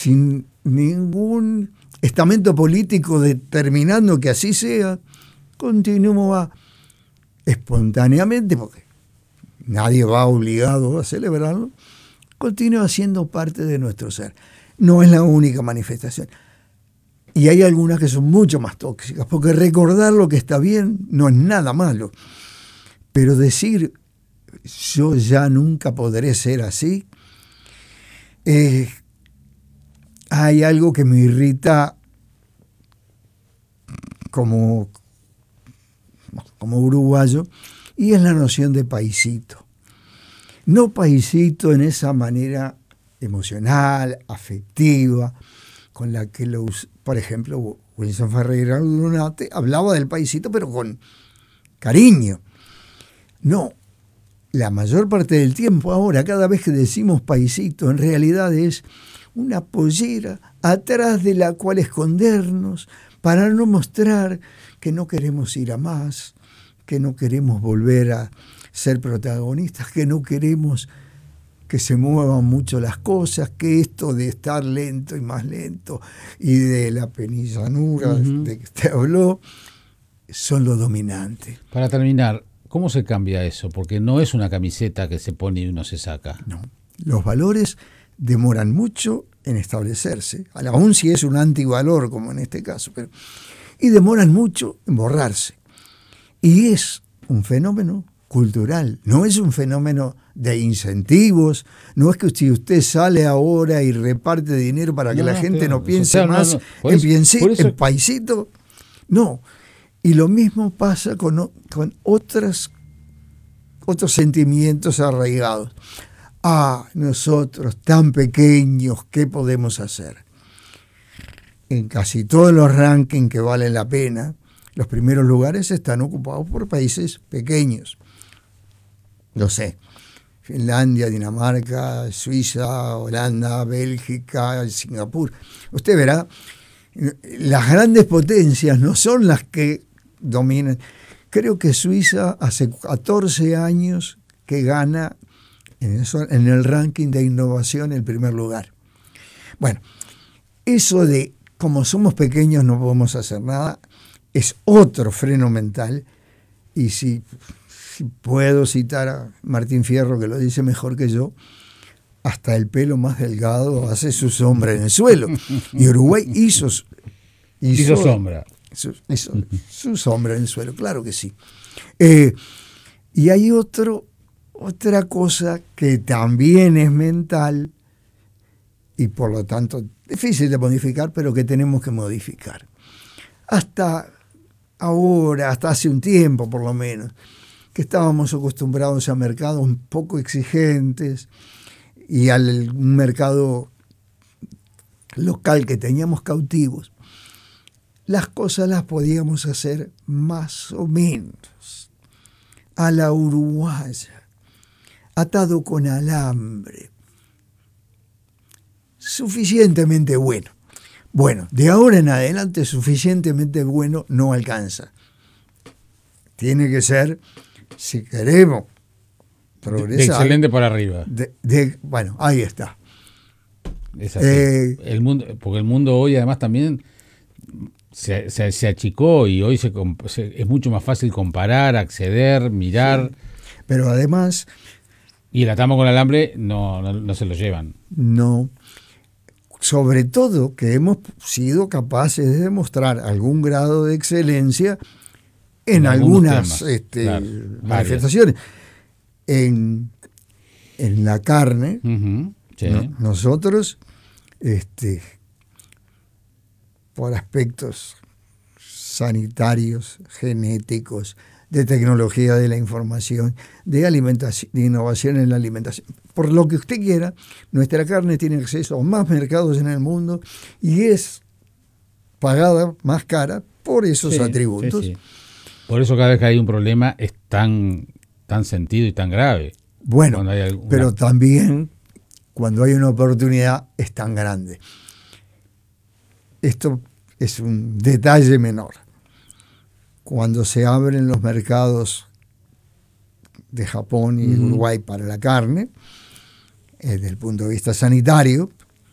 sin ningún estamento político determinando que así sea, continúa espontáneamente, porque nadie va obligado a celebrarlo, continúa siendo parte de nuestro ser. No es la única manifestación. Y hay algunas que son mucho más tóxicas, porque recordar lo que está bien no es nada malo. Pero decir, yo ya nunca podré ser así, hay algo que me irrita como uruguayo, y es la noción de paisito. No paisito en esa manera emocional, afectiva, con la que, por ejemplo, Wilson Ferreira Lunate hablaba del paisito, pero con cariño. No, la mayor parte del tiempo ahora, cada vez que decimos paisito, en realidad es una pollera atrás de la cual escondernos para no mostrar que no queremos ir a más, que no queremos volver a ser protagonistas, que no queremos que se muevan mucho las cosas, que esto de estar lento y más lento y de la penillanura de que usted habló son lo dominante. Para terminar, ¿cómo se cambia eso? Porque no es una camiseta que se pone y uno se saca. No, los valores demoran mucho en establecerse, aún si es un antivalor como en este caso, y demoran mucho en borrarse. Y es un fenómeno cultural, no es un fenómeno de incentivos, no es que si usted sale ahora y reparte dinero para que la gente no piense más en paisito, no. Y lo mismo pasa con otros sentimientos arraigados. Nosotros tan pequeños, ¿qué podemos hacer? En casi todos los rankings que valen la pena, los primeros lugares están ocupados por países pequeños. No sé, Finlandia, Dinamarca, Suiza, Holanda, Bélgica, Singapur. Usted verá, las grandes potencias no son las que dominan. Creo que Suiza hace 14 años que gana en el ranking de innovación el primer lugar. Bueno, eso de como somos pequeños no podemos hacer nada es otro freno mental. Y si puedo citar a Martín Fierro, que lo dice mejor que yo, hasta el pelo más delgado hace su sombra en el suelo. Y Uruguay hizo sombra. Su sombra en el suelo, claro que sí. Y hay otra cosa que también es mental y por lo tanto difícil de modificar, pero que tenemos que modificar. Hasta ahora, hasta hace un tiempo por lo menos, que estábamos acostumbrados a mercados un poco exigentes y al mercado local que teníamos cautivos, las cosas las podíamos hacer más o menos a la uruguaya, atado con alambre, suficientemente bueno. Bueno, de ahora en adelante suficientemente bueno no alcanza. Tiene que ser, si queremos progresar, de excelente para arriba. Bueno, ahí está. Es así. Porque el mundo hoy además también se achicó y hoy es mucho más fácil comparar, acceder, mirar. Sí. Pero además... Y el atamo con alambre no se lo llevan. No. Sobre todo que hemos sido capaces de demostrar algún grado de excelencia en algunas manifestaciones. En la carne, sí. Nosotros, por aspectos sanitarios, genéticos, de tecnología de la información, de alimentación, de innovación en la alimentación, por lo que usted quiera, nuestra carne tiene acceso a más mercados en el mundo y es pagada más cara por esos atributos. Sí. Por eso cada vez que hay un problema es tan sentido y tan grave. Bueno, pero también cuando hay una oportunidad es tan grande. Esto es un detalle menor. Cuando se abren los mercados de Japón y Uruguay para la carne, desde el punto de vista sanitario,